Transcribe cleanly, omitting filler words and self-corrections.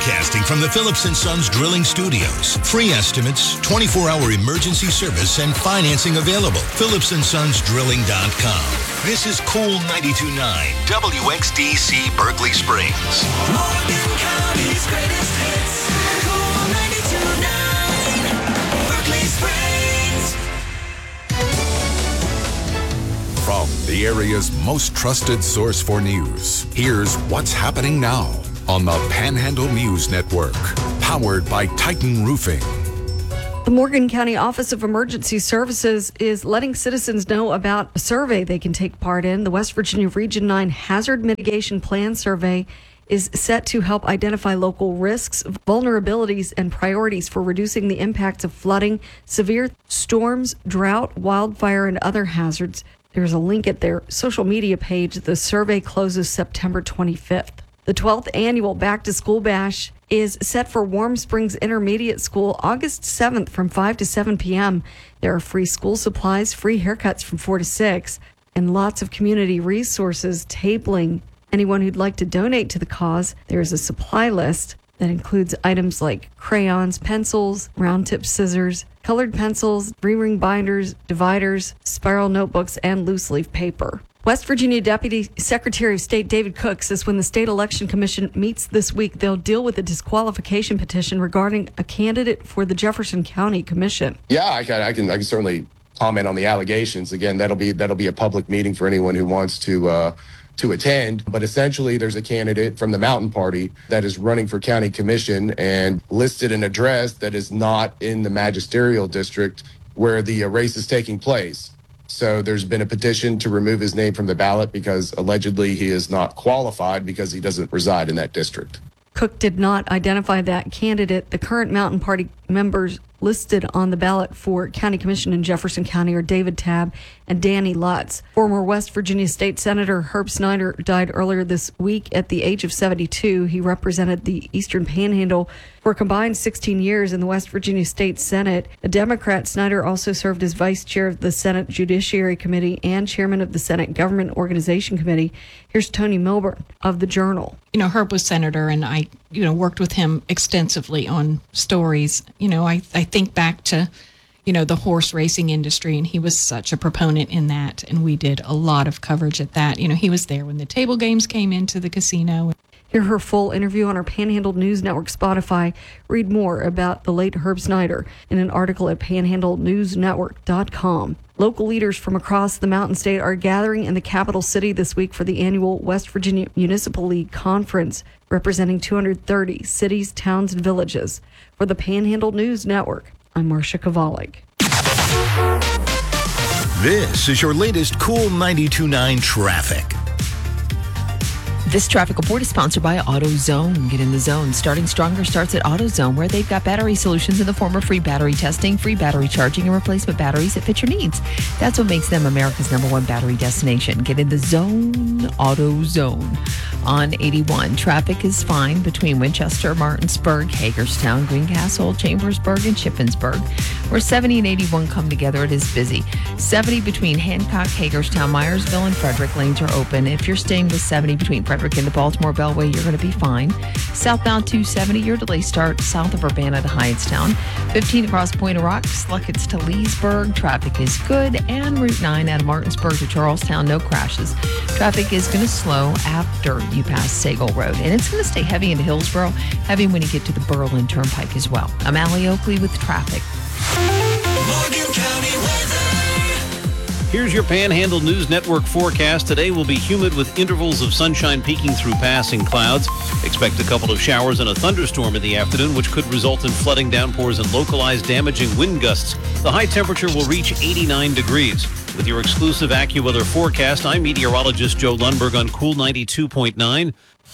Broadcasting from the Phillips & Sons Drilling Studios. Free estimates, 24-hour emergency service, and financing available. PhillipsandSonsDrilling.com. This is Cool 92.9 WXDC Berkeley Springs. Morgan County's greatest hits. Cool 92.9 Berkeley Springs. From the area's most trusted source for news, here's what's happening now on the Panhandle News Network, powered by Titan Roofing. The Morgan County Office of Emergency Services is letting citizens know about a survey they can take part in. The West Virginia Region 9 Hazard Mitigation Plan Survey is set to help identify local risks, vulnerabilities, and priorities for reducing the impacts of flooding, severe storms, drought, wildfire, and other hazards. There's a link at their social media page. The survey closes September 25th. The 12th annual Back to School Bash is set for Warm Springs Intermediate School August 7th from 5 to 7 p.m. There are free school supplies, free haircuts from 4 to 6, and lots of community resources, tabling. Anyone who'd like to donate to the cause, there's a supply list that includes items like crayons, pencils, round-tip scissors, colored pencils, 3-ring binders, dividers, spiral notebooks, and loose-leaf paper. West Virginia Deputy Secretary of State David Cook says when the State Election Commission meets this week, they'll deal with a disqualification petition regarding a candidate for the Jefferson County Commission. Yeah, I can certainly comment on the allegations. Again, that'll be a public meeting for anyone who wants to attend. But essentially, there's a candidate from the Mountain Party that is running for county commission and listed an address that is not in the magisterial district where the race is taking place. So there's been a petition to remove his name from the ballot because allegedly he is not qualified because he doesn't reside in that district. Cook did not identify that candidate. The current Mountain Party members listed on the ballot for County Commission in Jefferson County are David Tabb and Danny Lutz. Former West Virginia State Senator Herb Snyder died earlier this week at the age of 72. He represented the Eastern Panhandle for a combined 16 years in the West Virginia State Senate. A Democrat, Snyder also served as vice chair of the Senate Judiciary Committee and chairman of the Senate Government Organization Committee. Here's Tony Milburn of the Journal. Herb was senator, and I, worked with him extensively on stories. I think back to, the horse racing industry, and he was such a proponent in that, and we did a lot of coverage at that. He was there when the table games came into the casino. Hear her full interview on our Panhandle News Network Spotify. Read more about the late Herb Snyder in an article at panhandlenewsnetwork.com. Local leaders from across the Mountain State are gathering in the capital city this week for the annual West Virginia Municipal League Conference, representing 230 cities, towns, and villages. For the Panhandle News Network, I'm Marcia Kovalik. This is your latest Cool 92.9 traffic. This traffic report is sponsored by AutoZone. Get in the zone. Starting stronger starts at AutoZone, where they've got battery solutions in the form of free battery testing, free battery charging, and replacement batteries that fit your needs. That's what makes them America's #1 battery destination. Get in the zone, AutoZone. On 81, traffic is fine between Winchester, Martinsburg, Hagerstown, Greencastle, Chambersburg, and Shippensburg. Where 70 and 81 come together, it is busy. 70 between Hancock, Hagerstown, Myersville, and Frederick lanes are open. If you're staying with 70 between Frederick and the Baltimore Beltway, you're going to be fine. Southbound 270, your delay starts south of Urbana to Hyattstown. 15 across Point of Rocks, Luckett's to Leesburg. Traffic is good. And Route 9 out of Martinsburg to Charlestown, no crashes. Traffic is going to slow after you pass Sagal Road. And it's going to stay heavy into Hillsboro, heavy when you get to the Berlin Turnpike as well. I'm Allie Oakley with traffic. Morgan County weather. Here's your Panhandle News Network forecast. Today will be humid with intervals of sunshine peeking through passing clouds. Expect a couple of showers and a thunderstorm in the afternoon, which could result in flooding, downpours, and localized damaging wind gusts. The high temperature will reach 89 degrees. With your exclusive AccuWeather forecast, I'm meteorologist Joe Lundberg on Cool 92.9.